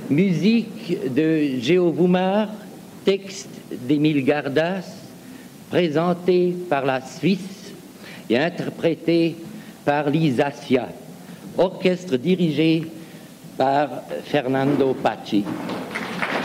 Musique de Géo Voumar, texte d'Émile Gardas, présenté par la Suisse et interprété par l'Isacia, orchestre dirigé par Fernando Paci.